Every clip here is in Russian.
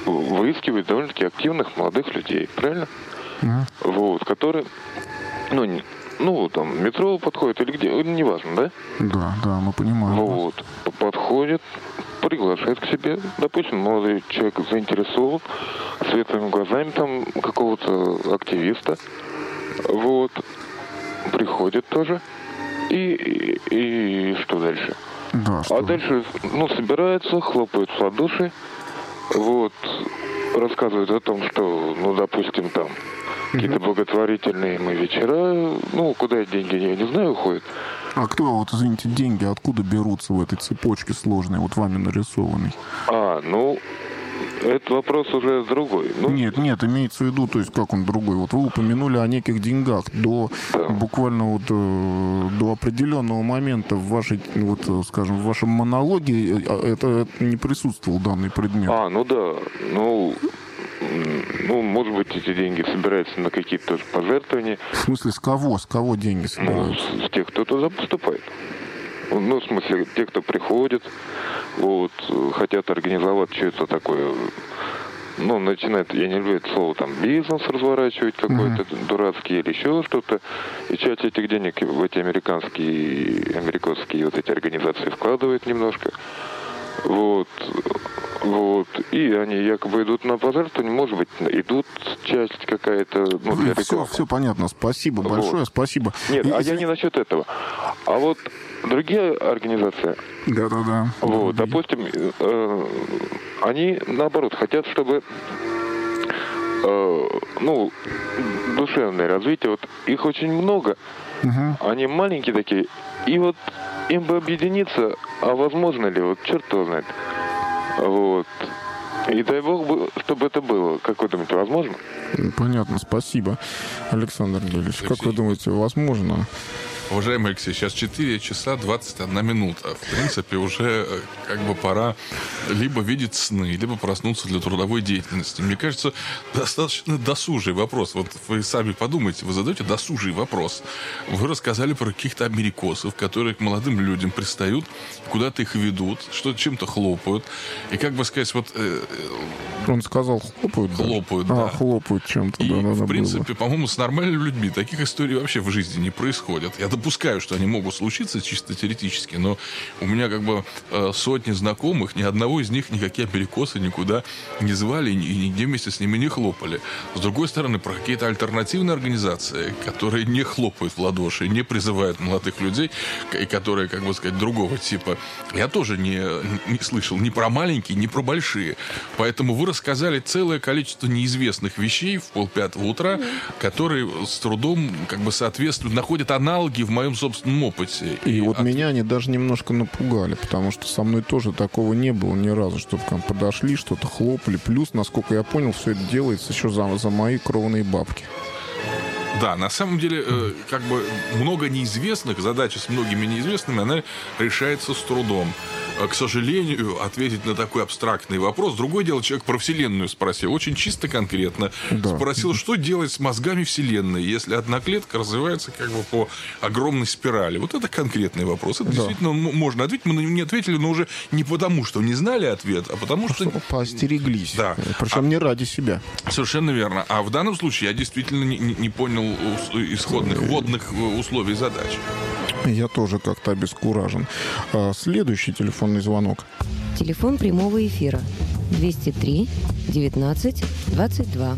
выискивает довольно-таки активных молодых людей, правильно? Вот, которые, там, метро подходит или где, неважно, да? Да, мы понимаем. Вот, подходит, приглашает к себе, допустим, молодой человек заинтересован, светлыми глазами там какого-то активиста, вот, приходит тоже, и что дальше? Да, что? А дальше, собираются, хлопают в ладоши, вот, рассказывают о том, что, допустим, там, какие-то благотворительные вечера, куда деньги, я не знаю, уходят. А кто, извините, деньги откуда берутся в этой цепочке сложной, вами нарисованной? Этот вопрос уже другой. Нет, имеется в виду, то есть как он другой. Вот вы упомянули о неких деньгах. Буквально до определенного момента в вашей, скажем, в вашем монологе это не присутствовал данный предмет. Может быть, эти деньги собираются на какие-то тоже пожертвования. В смысле, с кого? С кого деньги собираются? С тех, кто туда поступает. В смысле, те, кто приходит, хотят организовать что-то такое, начинают, я не люблю это слово, там, бизнес разворачивать какой-то дурацкий или еще что-то, и часть этих денег в эти американские эти организации вкладывают немножко, и они якобы идут на пожертвование, может быть, идут часть какая-то, для рекламы. Все понятно, спасибо большое, спасибо. Нет, я не насчет этого. А другие организации, да. Допустим, они, наоборот, хотят, чтобы душевное развитие, их очень много, они маленькие такие, и им бы объединиться, а возможно ли, черт его знает. И дай бог, чтобы это было. Как вы думаете, возможно? Понятно, спасибо. Александр Гелевич, как вы думаете, возможно? Уважаемый Алексей, сейчас 4 часа 21 минута. В принципе, уже пора либо видеть сны, либо проснуться для трудовой деятельности. Мне кажется, достаточно досужий вопрос. Вы сами подумайте, вы задаете досужий вопрос. Вы рассказали про каких-то америкосов, которые к молодым людям пристают, куда-то их ведут, что-то чем-то хлопают. И Он сказал, хлопают? Хлопают, да. Хлопают чем-то. И, в принципе, по-моему, с нормальными людьми таких историй вообще в жизни не происходит. Я допускаю, что они могут случиться чисто теоретически, но у меня сотни знакомых, ни одного из них никакие америкосы никуда не звали и нигде вместе с ними не хлопали. С другой стороны, про какие-то альтернативные организации, которые не хлопают в ладоши, не призывают молодых людей, и которые, другого типа, я тоже не слышал ни про маленькие, ни про большие. Поэтому вы рассказали целое количество неизвестных вещей в 4:30 утра, которые с трудом соответствуют, находят аналоги в моем собственном опыте. И меня они даже немножко напугали, потому что со мной тоже такого не было ни разу, чтобы к нам подошли, что-то хлопали. Плюс, насколько я понял, все это делается еще за мои кровные бабки. Да, на самом деле, много неизвестных, задача с многими неизвестными, она решается с трудом. К сожалению, ответить на такой абстрактный вопрос. Другое дело, человек про Вселенную спросил. Очень чисто конкретно. Да. Спросил, что делать с мозгами Вселенной, если одна клетка развивается по огромной спирали. Это конкретный вопрос. Это действительно можно ответить. Мы не ответили, но уже не потому, что не знали ответ, а потому что... Поостереглись. Да. Причем не ради себя. Совершенно верно. А в данном случае я действительно не понял исходных вводных условий задачи. Я тоже как-то обескуражен. Следующий телефонный звонок. Телефон прямого эфира 203 19 22.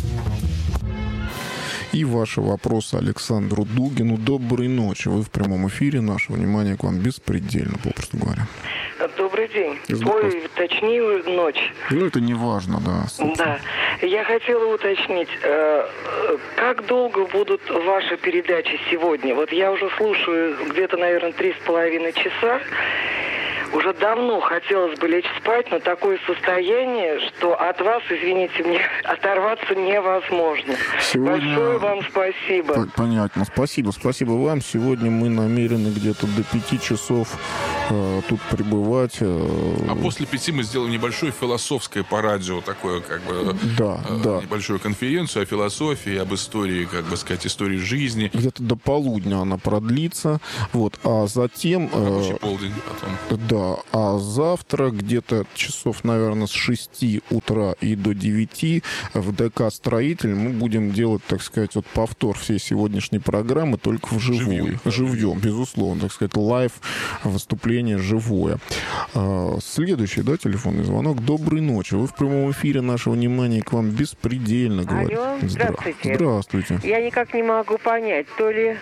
И ваши вопросы Александру Дугину. Доброй ночи. Вы в прямом эфире. Наше внимание к вам беспредельно, попросту говоря. Добрый день. Ой, точнее, ночь. Это не важно, да. Да. Я хотела уточнить, как долго будут ваши передачи сегодня? Я уже слушаю где-то, наверное, 3,5 часа. Уже давно хотелось бы лечь спать, но такое состояние, что от вас, извините мне, оторваться невозможно. Большое вам спасибо. Понятно. Спасибо вам. Сегодня мы намерены где-то до 5 часов тут пребывать. А после 5 мы сделаем небольшое философское по радио, такое небольшую конференцию о философии, об истории, истории жизни. Где-то до полудня она продлится. А затем... Рабочий полдень потом. Да. А завтра где-то часов, наверное, с 6 утра и до 9 в ДК «Строитель» мы будем делать, так сказать, вот повтор всей сегодняшней программы, только вживую. Живьем, безусловно, так сказать, лайв, выступление живое. Следующий, да, телефонный звонок. Доброй ночи. Вы в прямом эфире. Наше внимание к вам беспредельно говорит. Алло, здравствуйте. Здравствуйте. Я никак не могу понять, то ли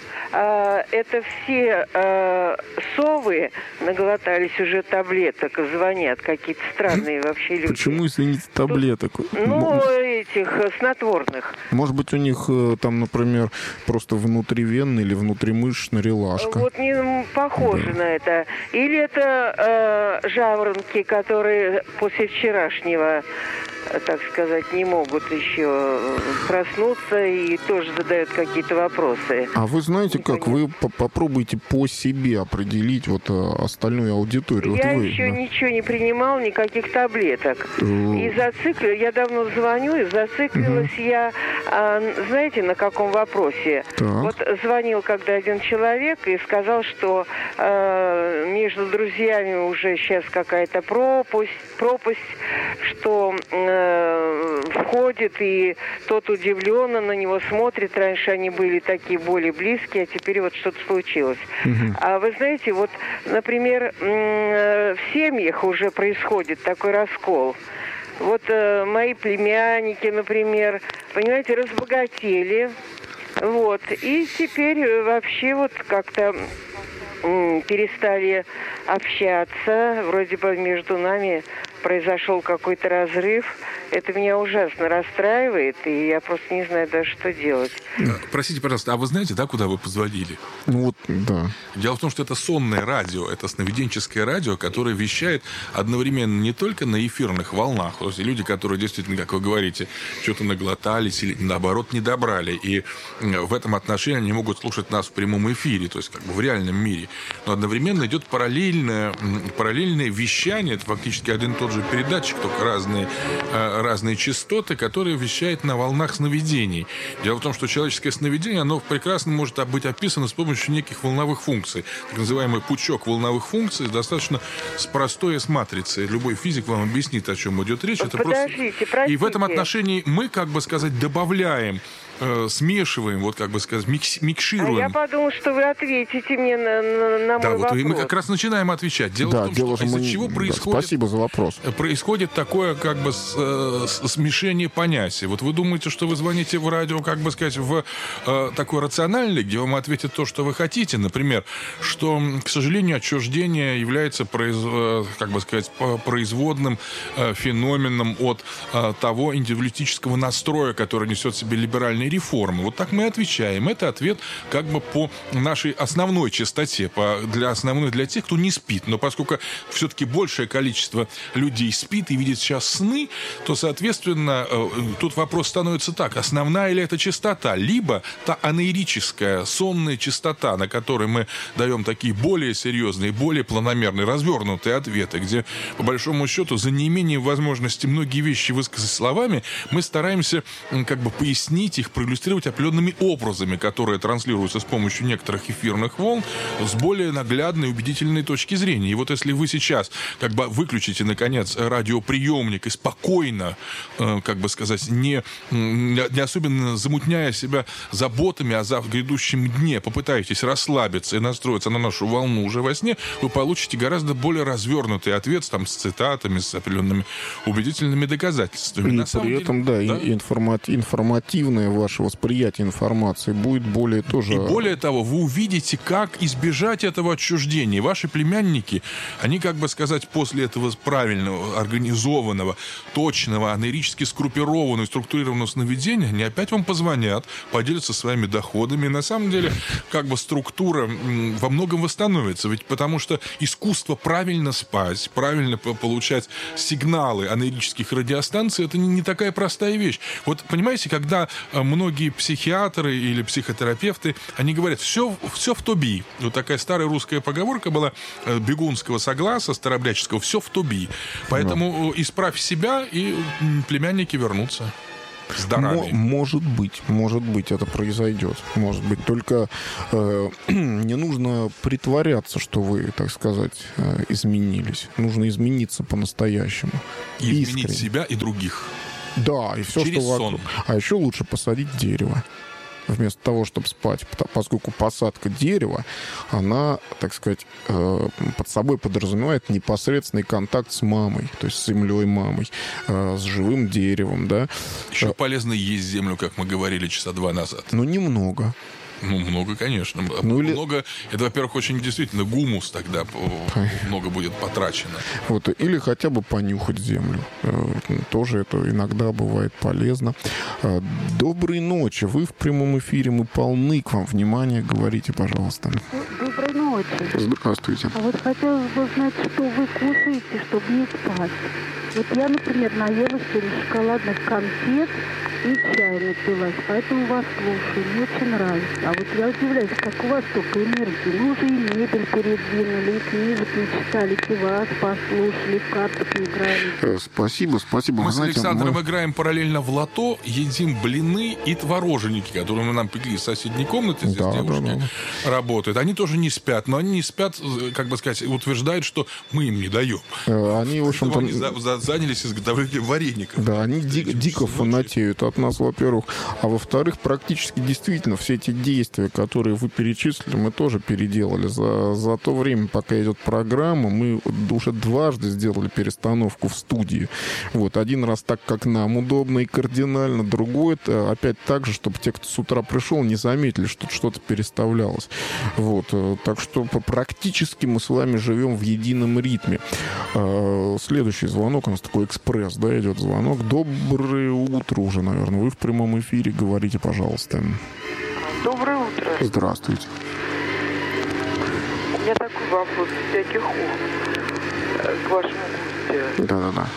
это все совы наглотались уже таблеток, звонят какие-то странные вообще люди. Почему, извините, таблеток? Ну, этих снотворных. Может быть, у них там, например, просто внутривенная или внутримышечная релашка. Вот не похоже на это. Или это жаворонки, которые после вчерашнего, так сказать, не могут еще проснуться и тоже задают какие-то вопросы. А вы знаете, как вы попробуйте по себе определить вот остальную аудиторию? Я вот вы, еще да? ничего не принимал, никаких таблеток. И зациклилась, я давно звоню, и зациклилась я, знаете, на каком вопросе? Так. Вот звонил когда один человек и сказал, что между друзьями уже сейчас какая-то пропасть, что входит, и тот удивленно на него смотрит. Раньше они были такие более близкие, а теперь вот что-то случилось. А вы знаете, вот, например, в семьях уже происходит такой раскол. Вот мои племянники, например, понимаете, разбогатели. Вот. И теперь вообще вот как-то перестали общаться. Вроде бы между нами произошел какой-то разрыв. Это меня ужасно расстраивает, и я просто не знаю даже, что делать. Простите, пожалуйста, а вы знаете, да, куда вы позвонили? Ну вот, да. Дело в том, что это сонное радио, это сновиденческое радио, которое вещает одновременно не только на эфирных волнах, то есть люди, которые действительно, как вы говорите, что-то наглотались или, наоборот, не добрали, и в этом отношении они могут слушать нас в прямом эфире, то есть как бы в реальном мире. Но одновременно идет параллельное вещание, это фактически один и тот же передатчик, только разные частоты, которые вещают на волнах сновидений. Дело в том, что человеческое сновидение, оно прекрасно может быть описано с помощью неких волновых функций. Так называемый пучок волновых функций достаточно простой с матрицей. Любой физик вам объяснит, о чем идет речь. Это Подождите, простите. И в этом отношении мы, как бы сказать, добавляем, смешиваем, вот как бы сказать, микшируем. А я подумал, что вы ответите мне на мой вопрос. Да, вот мы как раз начинаем отвечать. Дело в том, что из-за чего происходит... Спасибо за вопрос. Происходит такое, как бы, смешение понятий. Вот вы думаете, что вы звоните в радио, как бы сказать, в такой рациональный, где вам ответят то, что вы хотите. Например, что, к сожалению, отчуждение является, как бы сказать, производным феноменом от того индивидуалистического настроя, который несет в себе либеральный реформы. Вот так мы и отвечаем. Это ответ как бы по нашей основной частоте, для тех, кто не спит. Но поскольку все-таки большее количество людей спит и видит сейчас сны, то, соответственно, тут вопрос становится так. Основная ли это частота? Либо та анаэрическая сонная частота, на которой мы даем такие более серьезные, более планомерные, развернутые ответы, где, по большому счету, за неимением возможности многие вещи высказать словами, мы стараемся как бы пояснить их, проиллюстрировать определенными образами, которые транслируются с помощью некоторых эфирных волн с более наглядной, убедительной точки зрения. И вот если вы сейчас как бы выключите, наконец, радиоприемник и спокойно, как бы сказать, не особенно замутняя себя заботами о грядущем дне, попытаетесь расслабиться и настроиться на нашу волну уже во сне, вы получите гораздо более развернутый ответ там, с цитатами, с определенными убедительными доказательствами. И при этом, да, информативное ваше восприятие информации будет более тоже... И более того, вы увидите, как избежать этого отчуждения. Ваши племянники, они, как бы сказать, после этого правильного, организованного, точного, анаэрически скруппированного, структурированного сновидения, они опять вам позвонят, поделятся своими доходами. И на самом деле, как бы структура во многом восстановится. Ведь потому что искусство правильно спать, правильно получать сигналы анаэрических радиостанций, это не такая простая вещь. Вот, понимаете, когда многие психиатры или психотерапевты, они говорят, все в тоби. Вот такая старая русская поговорка была бегунского согласа, старообрядческого, все в тоби. Поэтому исправь себя, и племянники вернутся. с дарами. Может быть, это произойдет. Может быть. Только не нужно притворяться, что вы, так сказать, изменились. Нужно измениться по-настоящему. И изменить себя и других. Да, и все, через что вокруг. сон. А еще лучше посадить дерево. Вместо того, чтобы спать, поскольку посадка дерева, она, так сказать, под собой подразумевает непосредственный контакт с мамой, то есть с землей мамой, с живым деревом, да. Еще полезно есть землю, как мы говорили часа 2 назад. Но немного. Ну, много, конечно. Много, это, во-первых, очень действительно гумус тогда много будет потрачено. Вот, или хотя бы понюхать землю. Тоже это иногда бывает полезно. Доброй ночи. Вы в прямом эфире, мы полны к вам внимания. Говорите, пожалуйста. Доброй ночи. Здравствуйте. А вот хотелось бы знать, что вы кушаете, чтобы не спать. Вот я, например, наелась шоколадных конфет и чай напилась, поэтому вас слушаю, мне очень нравится. А вот я удивляюсь, как у вас столько энергии. Ну, уже и мебель передвинули, и книжек не читали, и вас послушали, в картах не играли. Спасибо. Мы с Александром играем параллельно в лото, едим блины и твороженики, которые мы нам пекли в соседней комнате, здесь девушки работают. Они тоже не спят, но они не спят, как бы сказать, утверждают, что мы им не даем. Они, в общем-то... Они занялись изготовлением вареников. Да, они дико фанатеют от нас, во-первых. А во-вторых, практически действительно все эти действия, которые вы перечислили, мы тоже переделали. За то время, пока идет программа, мы уже дважды сделали перестановку в студии. Вот. Один раз так, как нам удобно и кардинально, другой опять так же, чтобы те, кто с утра пришел, не заметили, что что-то переставлялось. Вот. Так что практически мы с вами живем в едином ритме. Следующий звонок у нас такой экспресс, да, идет звонок. Доброе утро уже, наверное. Вы в прямом эфире. Говорите, пожалуйста. Доброе утро. Здравствуйте. У меня такой вопрос всяких к вашему гостю. Да.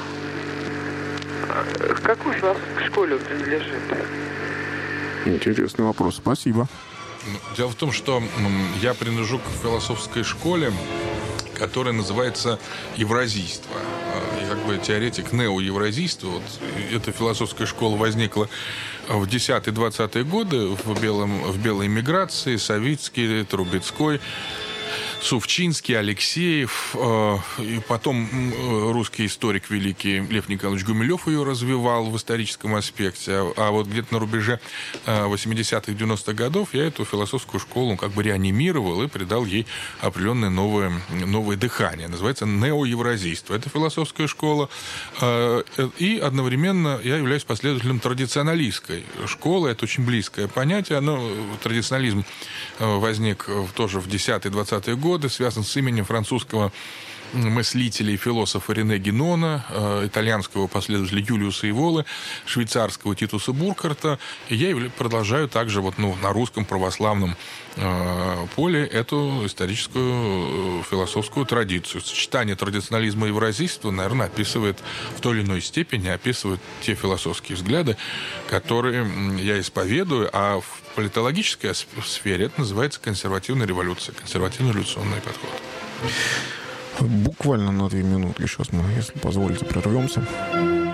К какой философской школе он принадлежит? Интересный вопрос. Спасибо. Дело в том, что я принадлежу к философской школе, которая называется евразийство. Я как бы теоретик неоевразийства. Вот эта философская школа возникла в 10-20-е годы в белой эмиграции. Савицкий, Трубецкой, Сувчинский, Алексеев, и потом русский историк великий Лев Николаевич Гумилев ее развивал в историческом аспекте. А вот где-то на рубеже 80-х, 90-х годов я эту философскую школу как бы реанимировал и придал ей определенное новое дыхание. Называется неоевразийство. Это философская школа. И одновременно я являюсь последователем традиционалистской школы. Это очень близкое понятие. Традиционализм возник тоже в 10-е, 20-е годы, связан с именем французского мыслителя и философа Рене Генона, итальянского последователя Юлиуса Эволы, швейцарского Титуса Буркхарта. И я продолжаю также на русском православном поле эту историческую философскую традицию. Сочетание традиционализма и евразийства, наверное, описывает в той или иной степени, описывает те философские взгляды, которые я исповедую, а в политологической сфере это называется консервативная революция, консервативно-революционный подход. Буквально на 2 минутки сейчас мы, если позволите, прервемся.